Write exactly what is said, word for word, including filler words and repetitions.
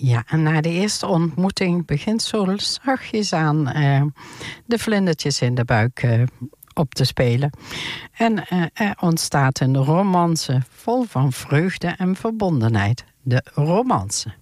Ja, en na de eerste ontmoeting begint zo zachtjes aan uh, de vlindertjes in de buik uh, op te spelen. En uh, er ontstaat een romance vol van vreugde en verbondenheid. De romance.